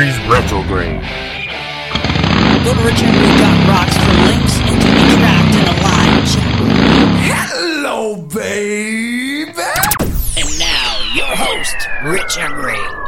Embry's Retrograde. Go to RichEmbry.rocks for links and to interact in a live chat room. Hello, baby! And now, your host, Rich Embry.